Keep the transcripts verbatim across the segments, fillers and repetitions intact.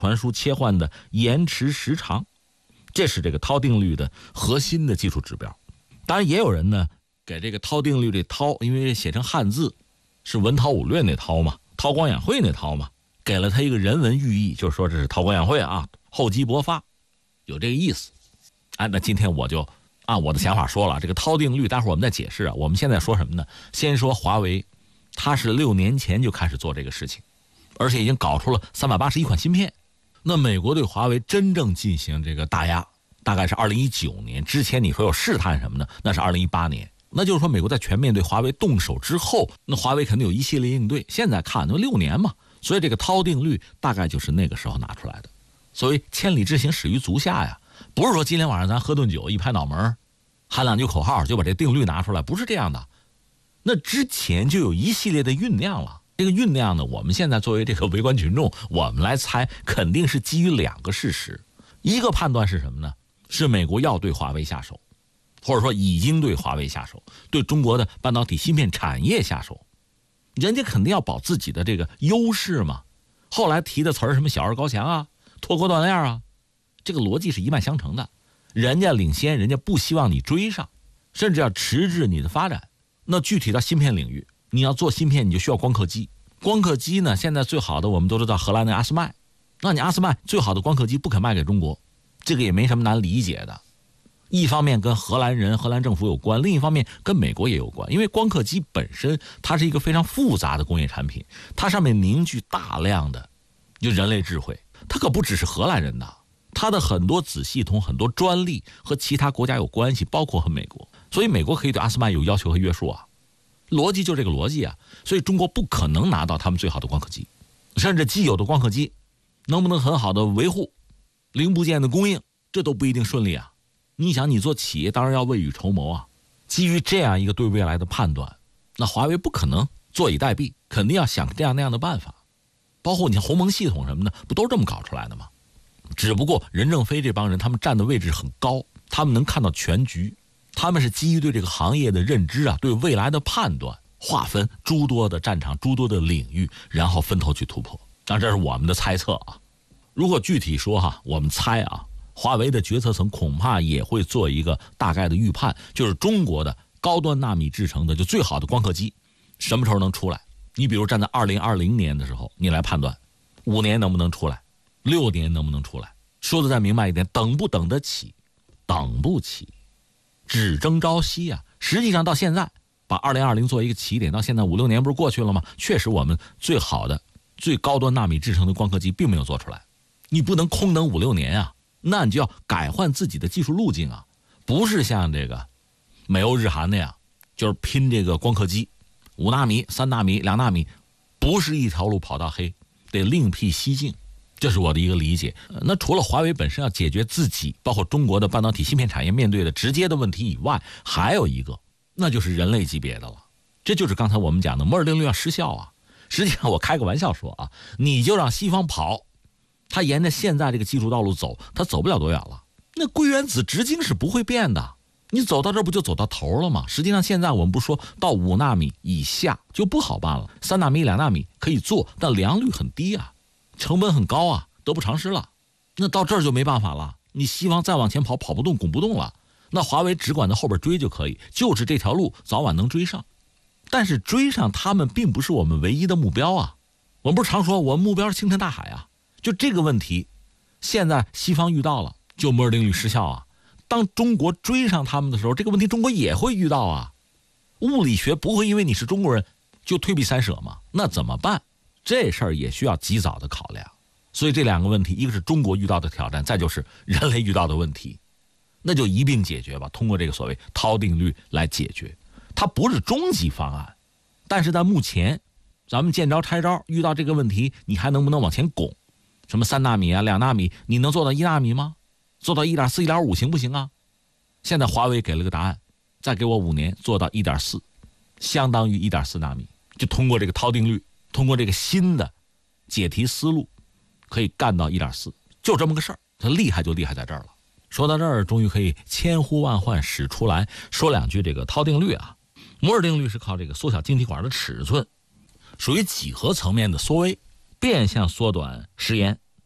传输切换的延迟时长，这是这个涛定律的核心的技术指标。当然也有人呢给这个涛定律这涛，因为写成汉字是文韬武略那涛嘛，韬光养晦那涛嘛，给了他一个人文寓意，就是说这是韬光养晦啊，厚积薄发，有这个意思。哎，那今天我就按我的想法说了，这个涛定律待会儿我们再解释啊。我们现在说什么呢？先说华为，它是六年前就开始做这个事情，而且已经搞出了三百八十一款芯片。那美国对华为真正进行这个打压，大概是二零一九年之前。你说有试探什么呢？那是二零一八年。那就是说美国在全面对华为动手之后，那华为肯定有一系列应对。现在看那六年嘛，所以这个涛定律大概就是那个时候拿出来的。所谓千里之行始于足下呀，不是说今天晚上咱喝顿酒一拍脑门喊两句口号就把这定律拿出来，不是这样的。那之前就有一系列的酝酿了。这个酝酿呢，我们现在作为这个围观群众，我们来猜，肯定是基于两个事实。一个判断是什么呢？是美国要对华为下手，或者说已经对华为下手，对中国的半导体芯片产业下手。人家肯定要保自己的这个优势嘛。后来提的词儿什么小而高强啊，脱钩断链啊，这个逻辑是一脉相承的。人家领先，人家不希望你追上，甚至要迟滞你的发展。那具体到芯片领域，你要做芯片，你就需要光刻机。光刻机呢，现在最好的我们都知道荷兰的阿斯麦，那你阿斯麦最好的光刻机不肯卖给中国，这个也没什么难理解的。一方面跟荷兰人、荷兰政府有关，另一方面跟美国也有关。因为光刻机本身它是一个非常复杂的工业产品，它上面凝聚大量的就人类智慧，它可不只是荷兰人的，它的很多子系统、很多专利和其他国家有关系，包括和美国。所以美国可以对阿斯麦有要求和约束啊，逻辑就这个逻辑啊。所以中国不可能拿到他们最好的光刻机，甚至既有的光刻机能不能很好的维护零部件的供应，这都不一定顺利啊。你想，你做企业当然要未雨绸缪啊。基于这样一个对未来的判断，那华为不可能坐以待毙，肯定要想这样那样的办法。包括你像鸿蒙系统什么的，不都是这么搞出来的吗？只不过任正非这帮人他们站的位置很高，他们能看到全局，他们是基于对这个行业的认知啊，对未来的判断，划分诸多的战场、诸多的领域，然后分头去突破。当然这是我们的猜测啊。如果具体说哈，我们猜啊，华为的决策层恐怕也会做一个大概的预判，就是中国的高端纳米制成的就最好的光刻机什么时候能出来。你比如站在二零二零年的时候，你来判断五年能不能出来，六年能不能出来。说的再明白一点，等不等得起？等不起，只争朝夕啊。实际上到现在把二零二零做一个起点，到现在五六年不是过去了吗？确实我们最好的最高端纳米制成的光刻机并没有做出来。你不能空等五六年啊，那你就要改换自己的技术路径啊，不是像这个美欧日韩那样就是拼这个光刻机，五纳米、三纳米、两纳米，不是一条路跑到黑，得另辟蹊径。这是我的一个理解。那除了华为本身要解决自己包括中国的半导体芯片产业面对的直接的问题以外，还有一个那就是人类级别的了。这就是刚才我们讲的摩尔定律要失效啊。实际上我开个玩笑说啊，你就让西方跑，他沿着现在这个技术道路走，他走不了多远了。那硅原子直径是不会变的，你走到这不就走到头了吗？实际上现在我们不说到五纳米以下就不好办了，三纳米、两纳米可以做，但良率很低啊，成本很高啊，得不偿失了。那到这儿就没办法了，你西方再往前跑，跑不动，拱不动了。那华为只管在后边追就可以，就是这条路早晚能追上。但是追上他们并不是我们唯一的目标啊。我们不是常说我们目标是星辰大海啊？就这个问题，现在西方遇到了，就摩尔定律失效啊。当中国追上他们的时候，这个问题中国也会遇到啊。物理学不会因为你是中国人就退避三舍嘛？那怎么办？这事儿也需要及早的考量。所以这两个问题，一个是中国遇到的挑战，再就是人类遇到的问题，那就一并解决吧。通过这个所谓涛定律来解决，它不是终极方案，但是在目前咱们见招拆招，遇到这个问题你还能不能往前拱？什么三纳米啊、两纳米，你能做到一纳米吗？做到 一点四、一点五 行不行啊？现在华为给了个答案，再给我五年做到 一点四， 相当于 一点四 纳米，就通过这个涛定律，通过这个新的解题思路可以干到 一点四， 就这么个事儿。它厉害就厉害在这儿了。说到这儿终于可以千呼万唤始出来，说两句这个涛定律啊。摩尔定律是靠这个缩小晶体管的尺寸，属于几何层面的缩微，变相缩短时延。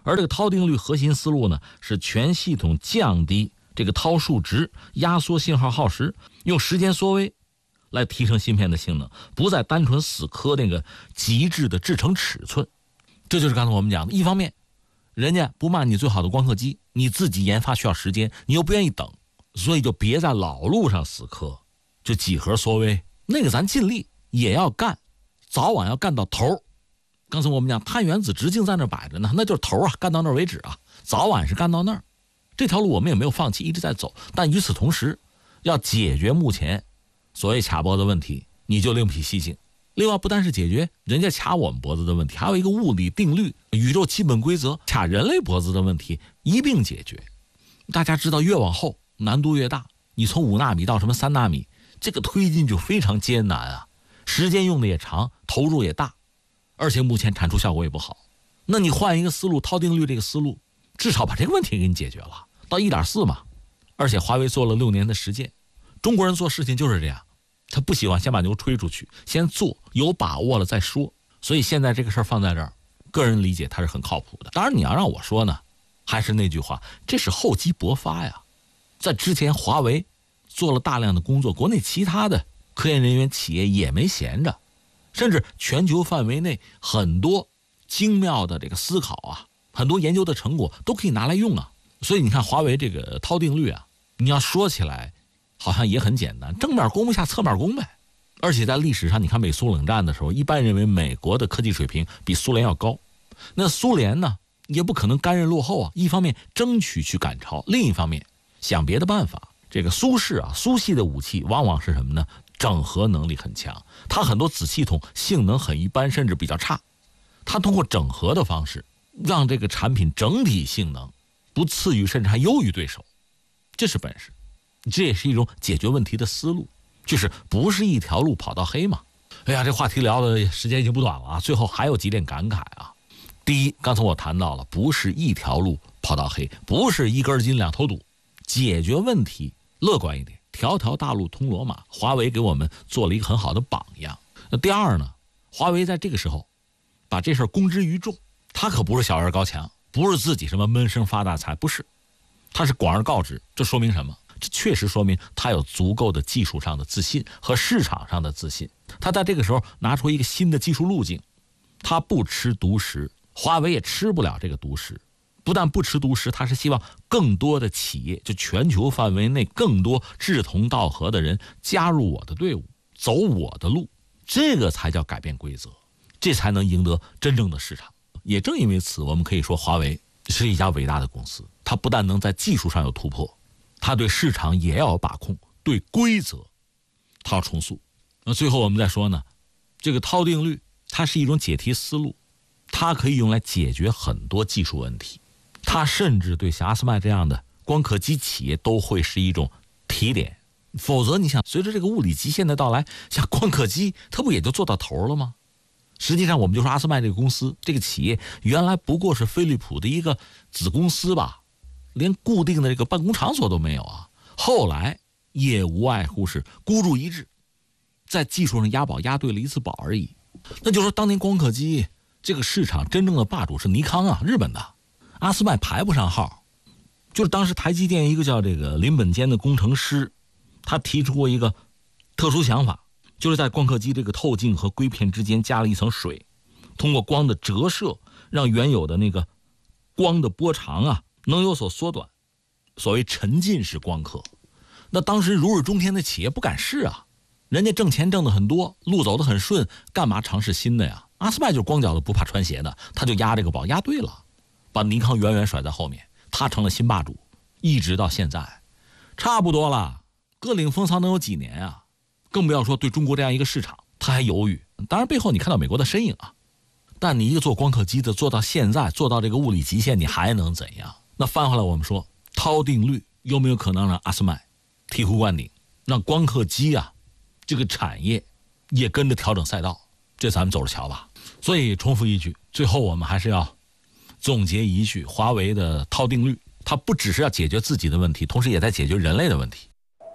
而这个涛定律核心思路呢，是全系统降低这个涛数值，压缩信号耗时，用时间缩微来提升芯片的性能，不再单纯死磕那个极致的制程尺寸。这就是刚才我们讲的，一方面人家不卖你最好的光刻机，你自己研发需要时间，你又不愿意等，所以就别在老路上死磕，就几何缩微，那个咱尽力也要干，早晚要干到头。刚才我们讲碳原子直径在那摆着呢，那就是头啊，干到那儿为止啊，早晚是干到那儿。这条路我们也没有放弃，一直在走，但与此同时要解决目前所谓卡脖子问题，你就另辟蹊径。另外不单是解决人家卡我们脖子的问题，还有一个物理定律、宇宙基本规则卡人类脖子的问题一并解决。大家知道越往后难度越大，你从五纳米到什么三纳米，这个推进就非常艰难啊，时间用的也长，投入也大，而且目前产出效果也不好。那你换一个思路，涛定律这个思路至少把这个问题给你解决了，到 一点四 嘛。而且华为做了六年的实践，中国人做事情就是这样，他不喜欢先把牛吹出去，先做，有把握了再说。所以现在这个事儿放在这儿，个人理解它是很靠谱的。当然你要让我说呢，还是那句话，这是厚积薄发呀。在之前华为做了大量的工作，国内其他的科研人员企业也没闲着，甚至全球范围内很多精妙的这个思考啊，很多研究的成果都可以拿来用啊。所以你看华为这个涛定律啊，你要说起来好像也很简单，正面攻不下侧面攻呗。而且在历史上你看美苏冷战的时候，一般认为美国的科技水平比苏联要高，那苏联呢也不可能甘认落后啊，一方面争取去赶超，另一方面想别的办法。这个苏式啊，苏系的武器往往是什么呢？整合能力很强，它很多子系统性能很一般，甚至比较差，它通过整合的方式让这个产品整体性能不次于甚至还优于对手，这是本事。这也是一种解决问题的思路，就是不是一条路跑到黑嘛。哎呀，这话题聊的时间已经不短了啊，最后还有几点感慨啊。第一，刚才我谈到了，不是一条路跑到黑，不是一根筋两头堵，解决问题乐观一点，条条大路通罗马，华为给我们做了一个很好的榜样。那第二呢，华为在这个时候把这事儿公之于众，他可不是小而高强，不是自己什么闷声发大财，不是，他是广而告之。这说明什么？这确实说明他有足够的技术上的自信和市场上的自信。他在这个时候拿出一个新的技术路径，他不吃独食，华为也吃不了这个独食。不但不吃独食，他是希望更多的企业，就全球范围内更多志同道合的人加入我的队伍，走我的路，这个才叫改变规则，这才能赢得真正的市场。也正因为此，我们可以说华为是一家伟大的公司，它不但能在技术上有突破，它对市场也要有把控，对规则它要重塑。那最后我们再说呢，这个涛定律它是一种解题思路，它可以用来解决很多技术问题，它甚至对像阿斯麦这样的光刻机企业都会是一种提点。否则你想，随着这个物理极限的到来，像光刻机它不也就做到头了吗？实际上我们就说阿斯麦这个公司，这个企业原来不过是飞利浦的一个子公司吧，连固定的这个办公场所都没有啊。后来也无外乎是孤注一掷，在技术上押宝押对了一次宝而已。那就说当年光刻机这个市场真正的霸主是尼康啊，日本的，阿斯麦排不上号。就是当时台积电一个叫这个林本坚的工程师，他提出过一个特殊想法，就是在光刻机这个透镜和硅片之间加了一层水，通过光的折射让原有的那个光的波长啊能有所缩短，所谓沉浸式光刻。那当时如日中天的企业不敢试啊，人家挣钱挣得很多，路走得很顺，干嘛尝试新的呀？阿斯麦就是光脚的不怕穿鞋的，他就压这个宝压对了，把尼康远远甩在后面，他成了新霸主，一直到现在差不多了，各领风骚能有几年啊？更不要说对中国这样一个市场他还犹豫。当然背后你看到美国的身影啊，但你一个做光刻机的做到现在，做到这个物理极限，你还能怎样？那翻回来我们说，涛定律有没有可能让阿斯麦醍醐灌顶，让光刻机啊这个产业也跟着调整赛道？这咱们走着瞧吧。所以重复一句，最后我们还是要总结一句，华为的涛定律它不只是要解决自己的问题，同时也在解决人类的问题。